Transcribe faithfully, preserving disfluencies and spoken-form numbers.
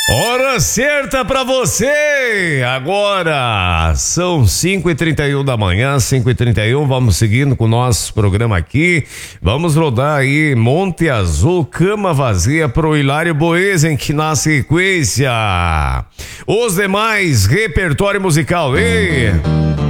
Hora certa pra você! Agora são cinco e trinta e um da manhã, cinco e trinta e um. Vamos seguindo com o nosso programa aqui. Vamos rodar aí Monte Azul, Cama Vazia pro Hilário Boezen, que na sequência os demais repertório musical. Ei!